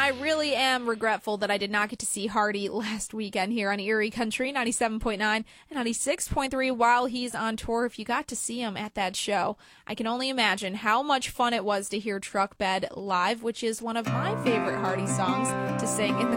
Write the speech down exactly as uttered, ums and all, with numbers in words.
I really am regretful that I did not get to see Hardy last weekend here on Erie Country ninety-seven point nine and ninety-six point three while he's on tour. If you got to see him at that show, I can only imagine how much fun it was to hear Truck Bed live, which is one of my favorite Hardy songs to sing in the